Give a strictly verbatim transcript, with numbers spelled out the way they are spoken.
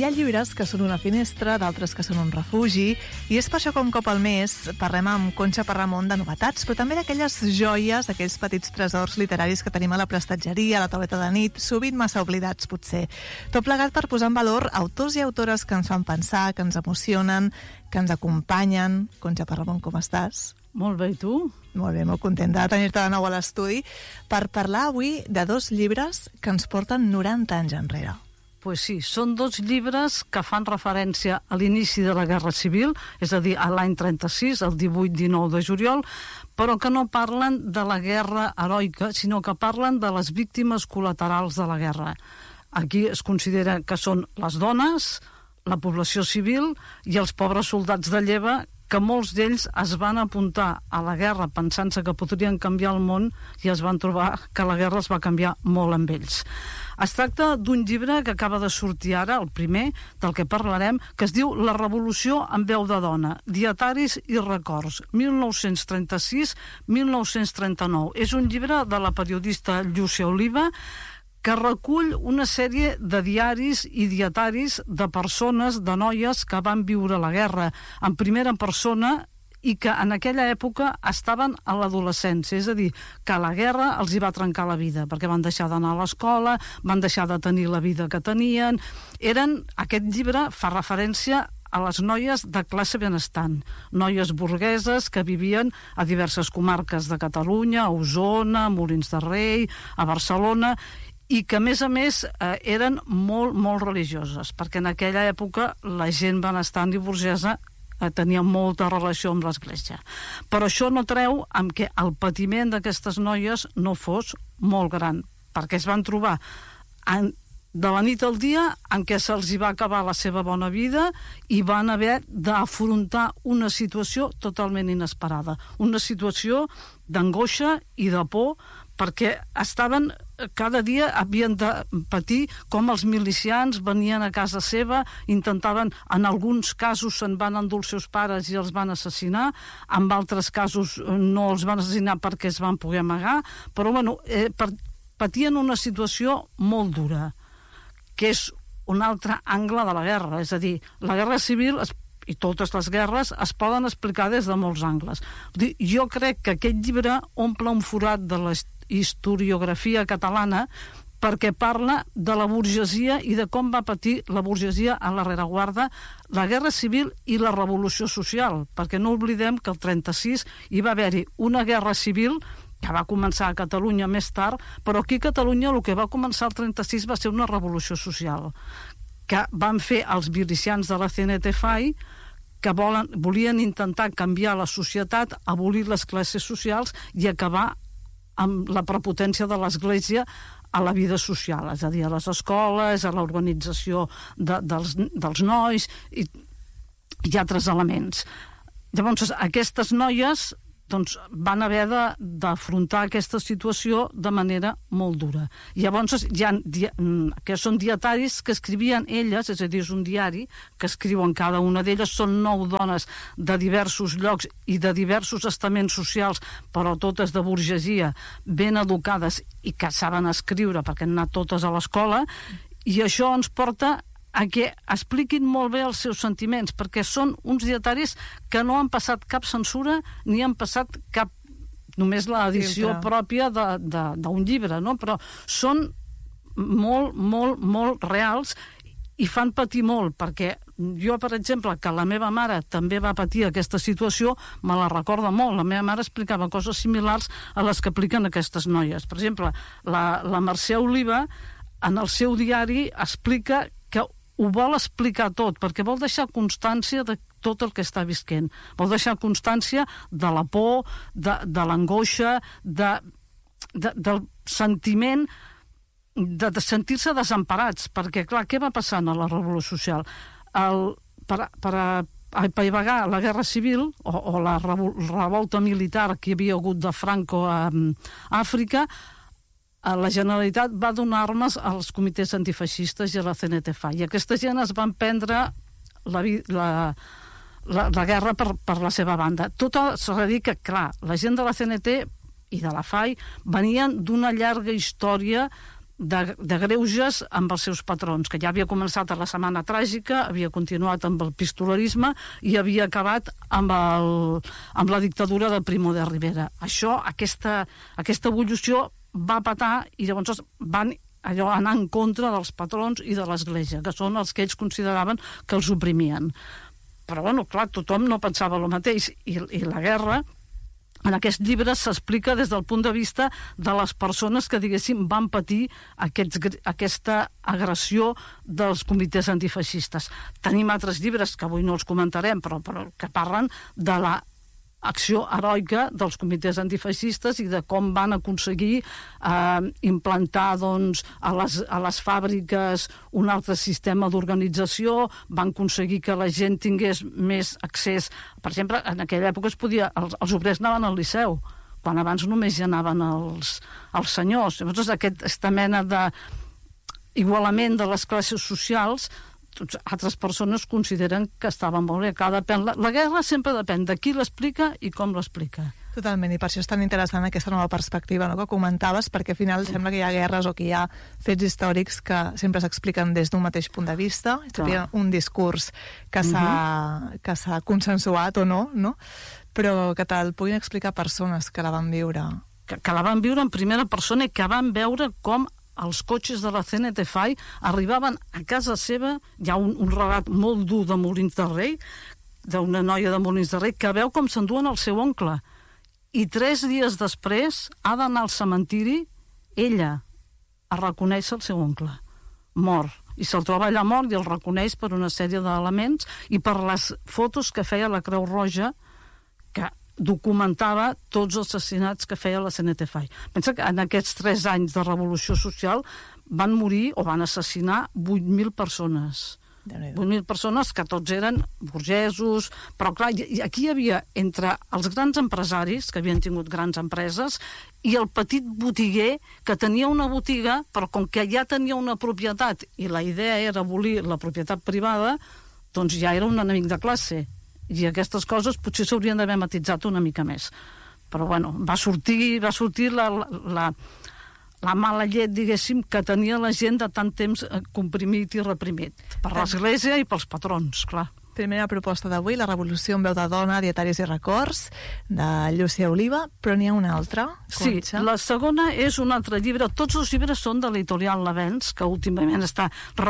Hi ha llibres que són una finestra, d'altres que són un refugi, i és per això que un cop al mes parlem amb Conxa Parramon de novetats, però també d'aquelles joies, d'aquells petits tresors literaris que tenim a la prestatgeria, a la tauleta de nit, sovint massa oblidats, potser. Tot plegat per posar en valor autors i autores que ens fan pensar, que ens emocionen, que ens acompanyen. Conxa Parramon, com estàs? Molt bé, i tu? Molt bé, molt contenta de tenir-te de nou a l'estudi per parlar avui de dos llibres que ens porten noranta anys enrere. Pues sí, són dos llibres que fan referència a l'inici de la Guerra Civil, és a dir, a l'any trenta-sis, el divuit dinou de juliol, però que no parlen de la guerra heroica, sinó que parlen de les víctimes col·laterals de la guerra. Aquí es considera que són les dones, la població civil i els pobres soldats de lleva, que molts d'ells es van apuntar a la guerra pensant-se que podrien canviar el món i es van trobar que la guerra es va canviar molt amb ells. Es tracta d'un llibre que acaba de sortir ara, el primer, del que parlarem, que es diu La revolució en veu de dona, dietaris i records, mil nou-cents trenta-sis a mil nou-cents trenta-nou. És un llibre de la periodista Llúcia Oliva, que recull una sèrie de diaris i dietaris de persones, de noies que van viure la guerra en primera persona i que en aquella època estaven a l'adolescència, és a dir, que la guerra els hi va trencar la vida, perquè van deixar d'anar a l'escola, van deixar de tenir la vida que tenien. Eren, aquest llibre fa referència a les noies de classe benestant, noies burgueses que vivien a diverses comarques de Catalunya, a Osona, a Molins de Rei, a Barcelona, i que, a més a més, eh, eren molt, molt religioses, perquè en aquella època la gent benestant i burgesa eh, tenia molta relació amb l'Església. Però això no treu amb que el patiment d'aquestes noies no fos molt gran, perquè es van trobar en, de la nit al dia en què se'ls hi va acabar la seva bona vida i van haver d'afrontar una situació totalment inesperada, una situació d'angoixa i de por, perquè estaven, cada dia havien de patir com els milicians venien a casa seva, intentaven, en alguns casos se'n van endur els seus pares i els van assassinar, en altres casos no els van assassinar perquè es van poder amagar, però bueno, eh, patien una situació molt dura, que és un altre angle de la guerra, és a dir, la guerra civil es i totes les guerres es poden explicar des de molts angles. Jo crec que aquest llibre omple un forat de la historiografia catalana perquè parla de la burgesia i de com va patir la burgesia a la rereguarda, la guerra civil i la revolució social, perquè no oblidem que el trenta-sis hi va haver-hi una guerra civil que va començar a Catalunya més tard, però aquí a Catalunya el que va començar el trenta-sis va ser una revolució social, que van fer els milicians de la C N T F A I, que volen, volien intentar canviar la societat, abolir les classes socials i acabar amb la prepotència de l'Església a la vida social, és a dir, a les escoles, a l'organització de, dels, dels nois i, i altres elements. Llavors, aquestes noies doncs, van haver de, d'afrontar aquesta situació de manera molt dura. Llavors, hi ha, que són dietaris que escrivien elles, és a dir, és un diari que escriuen cada una d'elles, són nou dones de diversos llocs i de diversos estaments socials, però totes de burgesia, ben educades i que saben escriure perquè han anat totes a l'escola, i això ens porta a que expliquin molt bé els seus sentiments, perquè són uns dietaris que no han passat cap censura ni han passat cap, només l'edició pròpia d'un llibre, no? Però són molt, molt, molt reals i fan patir molt, perquè jo, per exemple, que la meva mare també va patir aquesta situació, me la recorda molt. La meva mare explicava coses similars a les que apliquen aquestes noies. Per exemple, la, la Mercè Oliva, en el seu diari, explica que ho vol explicar tot, perquè vol deixar constància de tot el que està visquent. Vol deixar constància de la por, de, de l'angoixa, de, de, del sentiment de, de sentir-se desemparats, perquè, clar, què va passant a la Revolució Social? El, per, per apaivagar la Guerra Civil o, o la revolta militar que hi havia hagut de Franco a, a Àfrica, la Generalitat va donar armes als comitès antifeixistes i a la C N T F A I. I aquesta gent es van prendre la, la, la, la guerra per, per la seva banda. Tot s'ha de dir que, clar, la gent de la C N T i de la F A I venien d'una llarga història de, de greuges amb els seus patrons, que ja havia començat a la Setmana Tràgica, havia continuat amb el pistolerisme i havia acabat amb, el, amb la dictadura de Primo de Rivera. Això, aquesta, aquesta evolució va patar i llavors van allò anar en contra dels patrons i de l'Església, que són els que ells consideraven que els oprimien. Però, bueno, clar, tothom no pensava el mateix i, i la guerra en aquest llibre s'explica des del punt de vista de les persones que, diguéssim, van patir aquests, aquesta agressió dels comitès antifeixistes. Tenim altres llibres, que avui no els comentarem, però, però que parlen de la acció heroica dels comitès antifeixistes i de com van aconseguir eh, implantar doncs, a, les, a les fàbriques un altre sistema d'organització, van aconseguir que la gent tingués més accés. Per exemple, en aquella època es podia, els, els obrers anaven al Liceu, quan abans només hi anaven els, els senyors. Llavors, aquesta mena d'igualament de les classes socials, tots, altres persones consideren que estava molt bé. Cada depèn, la, la guerra sempre depèn de qui l'explica i com l'explica. Totalment, i per això és tan interessant aquesta nova perspectiva, no?, que comentaves, perquè al final sembla que hi ha guerres o que hi ha fets històrics que sempre s'expliquen des d'un mateix punt de vista, hi ha un discurs que s'ha uh-huh. que s'ha consensuat o no, no? Però que te'l puguin explicar persones que la van viure. Que, que la van viure en primera persona i que van veure com els cotxes de la C N T F A I arribaven a casa seva. Hi ha un, un relat molt dur de Molins de Rei, d'una noia de Molins de Rei, que veu com s'enduen el seu oncle. I tres dies després ha d'anar al cementiri, ella, a reconèixer el seu oncle, mort. I se'l troba allà mort i el reconeix per una sèrie d'elements i per les fotos que feia la Creu Roja, que documentava tots els assassinats que feia la C N T F A I. Pensa que en aquests tres anys de revolució social van morir o van assassinar vuit mil persones. vuit mil persones que tots eren burgesos, però clar, aquí hi havia entre els grans empresaris, que havien tingut grans empreses, i el petit botiguer que tenia una botiga, però com que ja tenia una propietat i la idea era abolir la propietat privada, doncs ja era un enemic de classe. I aquestes coses potser s'haurien d'haver matitzat una mica més. Però, bueno, va sortir, va sortir la, la, la mala llet, diguéssim, que tenia la gent de tant temps comprimit i reprimit. Per l'Església i pels patrons, clar. Primera proposta d'avui, La revolució en veu de dona, dietaris i records, de Llúcia Oliva, però n'hi ha una altra. Sí, la segona és un altre llibre. Tots els llibres són de l'editorial Lavens, que últimament està